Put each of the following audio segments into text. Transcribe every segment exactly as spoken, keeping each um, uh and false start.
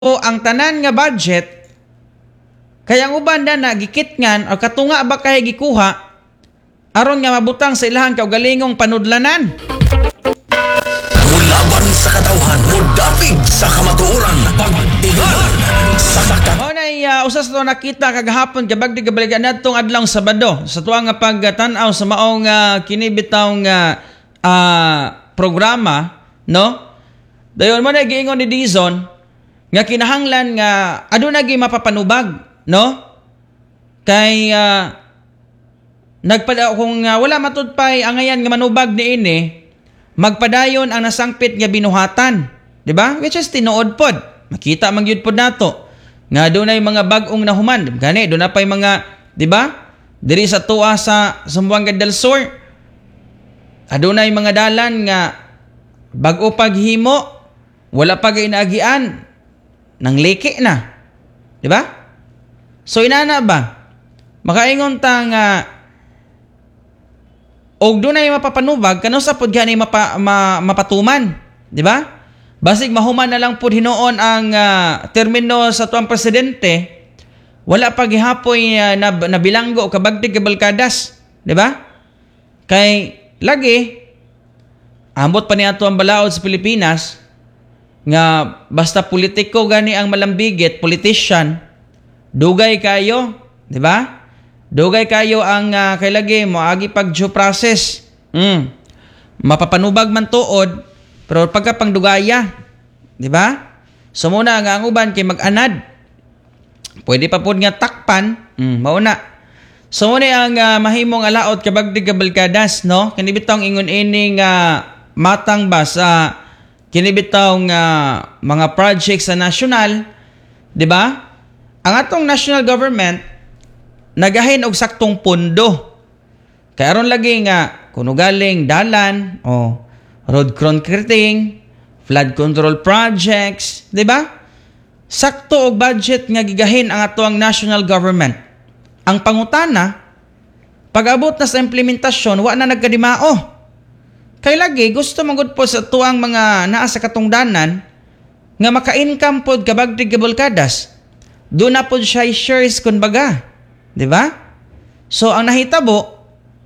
o ang tanan nga budget kaya ang uban na nagikit ngan o katunga ba kay gikuha aron nga mabutang sa ilahang kaugalingong panudlanan. Mulaban sa katawhan, mudapig sa kamatuoran, pagtigalan sa sakat. O na uh, usas to nakita kagahapon kabagdi kabaligan natong adlong Sabado sa tuwa nga pagtan-aw sa maong uh, kinibitawng uh, uh, programa, no? Dayon mo na giingon ni Dizon nga kinahanglan nga aduna gi mapapanubag, no? Kay uh, nagpada kung uh, wala matudpay angayan nga manubag niini, magpadayon ang nasangpit nga binuhatan, di ba? Which is tinuod pod. Makita man gyud pod nato nga dunay mga bag-ong nahuman. Gani dunay pay mga, di ba? Diri sa tuwa sa Zamboanga del Sur, adunay mga dalan nga bag-o paghimo, wala pa ginagian. Nang liki na. Di ba? So inana ba? Makaingon ta nga og dunay mapapanubag kano sa pud gani mapa, ma, mapatuman, di ba? Basig mahuman na lang pud hinuon ang uh, termino sa tuang presidente, wala pa gihapoy uh, na, nabilanggo o kabagtig kabalkadas, di ba? Kay lagi ambot pa niya ang balaod sa Pilipinas nga basta politiko gani ang malambigit, politician, dugay kayo, di ba? Dugay kayo ang uh, kailagi mo agi pag due process. Mm. Mapapanubag man tuod, pero pagka pangdugaya, di ba? So muna nga ang uban kay mag-anad. Pwede pa pud nga takpan, mm, mauna. So muna ang uh, mahimong alaot kabagdig kabalkadas, no? Kinibitaw ingon ini nga uh, matang ba sa kinibitaw nga mga projects sa national, di ba? Ang atong national government nagahin og saktong pondo. Kaya aron lagi nga kuno galing dalan o road concreting, flood control projects, di ba? Sakto og budget nga gigahin ang atong national government. Ang pangutana, pag-abot na sa implementasyon, wa na nagkadimao. Kay lagi gusto magud po sa tuang mga naa sa katungdanan nga maka-income pod kabagdig kabulkadas. Do na pod siya shares kun baga. Di ba? So ang nahitabo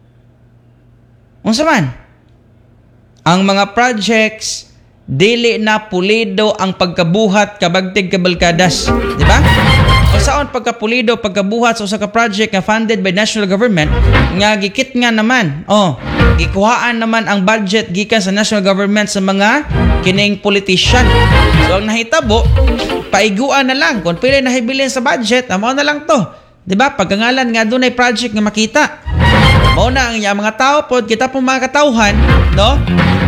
unsa man? Ang mga projects dili na pulido ang pagkabuhat kabagdig kabulkadas, di ba? O saon pagkapulido pagkabuhat sa usa ka project nga funded by national government nga gikit nga naman. Oh, gikuhaan naman ang budget gikan sa national government sa mga kining politician. So ang nahitabo, paiguan na lang kung pila nahibilin sa budget, amo na lang to. 'Di ba? Pagkangalan nga dunay project nga makita. Mao na ang mga tao pod kita pong mga katawhan, no?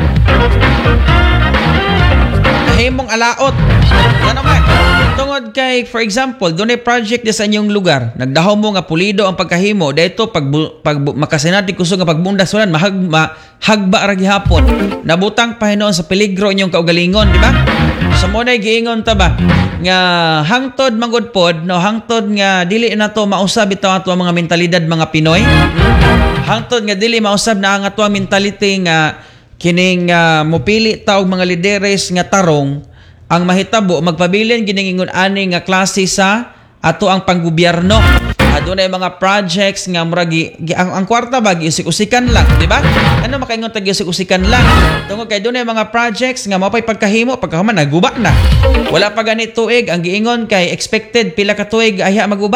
Himong alaot. Ano man? Tungod kay, for example, dunay project di sa inyong lugar, nagdahaw mo nga pulido ang pagkahimo, dayto pag, pag makasinati kuso nga pagbundas ulan, mahagba, hagba ra gihapon. Nabutang pa hinoon sa peligro inyong kaugalingon, di ba? Sa mo nay giingon ta ba nga hangtod mangod pod, no, hangtod nga dili na to mausab itaw ato mga mentalidad mga Pinoy. Hangtod nga dili mausab na ang ato mentality nga kining uh, mopili ta og mga lideres nga tarong ang mahitabo magpabilin giningon ani nga klase sa ato ang panggobyerno. Adunay mga projects nga murag ang, ang kwarta ba giusik-usikan lang, di ba? Ano makaingon ta giusik-usikan lang? Tungod kay dunay mga projects nga mapay pagkahimo pagkahuman naguba na. Wala pa gani tuig ang giingon kay expected pila ka tuig ayha maguba.